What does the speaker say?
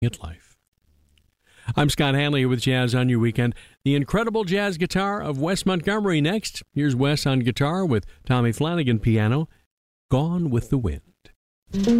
at life. I'm Scott Hanley with Jazz on Your Weekend. The incredible jazz guitar of Wes Montgomery next. Here's Wes on guitar with Tommy Flanagan piano. Gone with the Wind.